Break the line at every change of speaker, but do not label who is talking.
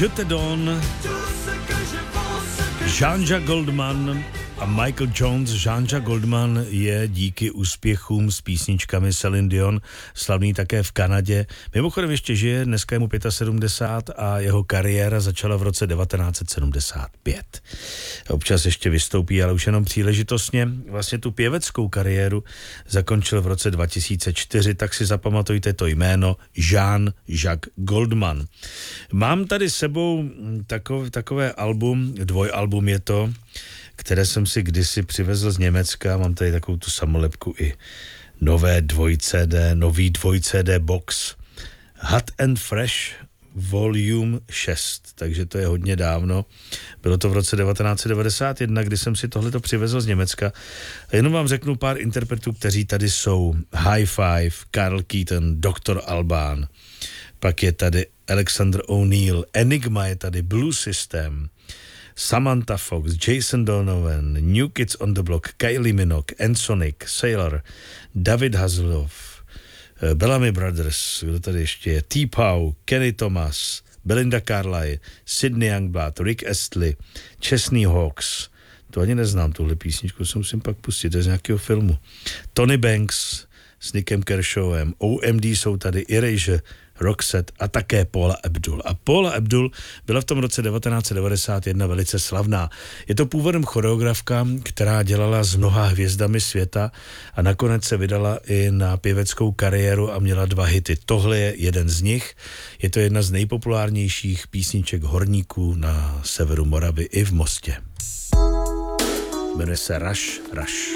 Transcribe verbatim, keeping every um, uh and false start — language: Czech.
Je te donne, Jean-Jacques Goldman a Michael Jones. Jean-Jacques Goldman je díky úspěchům s písničkami Celine Dion slavný také v Kanadě. Mimochodem ještě žije, dneska je mu sedmdesát pět a jeho kariéra začala v roce devatenáct set sedmdesát pět. Občas ještě vystoupí, ale už jenom příležitostně. Vlastně tu pěveckou kariéru zakončil v roce dva tisíce čtyři, tak si zapamatujte to jméno Jean-Jacques Goldman. Mám tady s sebou takové, takové album, dvojalbum je to, které jsem si kdysi přivezl z Německa. Mám tady takovou tu samolepku i nové dvoj C D, nový dvoj C D box. Hot and Fresh Volume šest, takže to je hodně dávno. Bylo to v roce devatenáct set devadesát jedna, kdy jsem si tohleto přivezl z Německa. A jenom vám řeknu pár interpretů, kteří tady jsou. High Five, Carl Keaton, doktor Alban. Pak je tady Alexander O'Neill, Enigma je tady, Blue System, Samantha Fox, Jason Donovan, New Kids on the Block, Kylie Minogue, Ensonic, Sailor, David Hasselhoff, Bellamy Brothers, kdo tady ještě je, T-Pow, Kenny Thomas, Belinda Carlisle, Sidney Youngblood, Rick Astley, Chesney Hawkes, to ani neznám, tuhle písničku se musím pak pustit, to je z nějakého filmu, Tony Banks s Nickem Kershawem, O M D jsou tady, Erasure, Roxette a také Paula Abdul. A Paula Abdul byla v tom roce devatenáct set devadesát jedna velice slavná. Je to původem choreografka, která dělala s mnoha hvězdami světa a nakonec se vydala i na pěveckou kariéru a měla dva hity. Tohle je jeden z nich. Je to jedna z nejpopulárnějších písniček horníků na severu Moravy i v Mostě. Jmenuje se Rush, Rush.